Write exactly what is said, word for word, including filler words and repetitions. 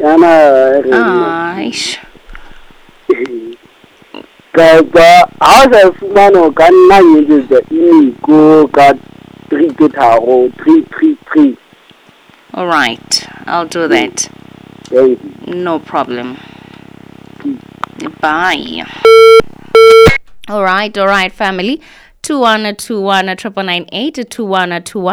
Yana Ah, ish. ka ba ha sa fumana ka nna nyetsetsa iko ka three ke tharo three three three. All right, I'll do that. Thank you. No problem. Bye. All right, all right, family. Two one two one triple nine eight two one two one.